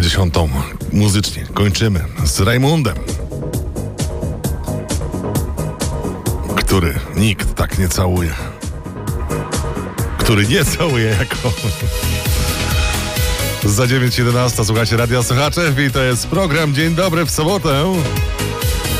A 10 muzycznie kończymy z Rajmundem, który nikt tak nie całuje. Który nie całuje jako... Za 9:11 słuchacie Radia Słuchacze i to jest program Dzień Dobry w sobotę.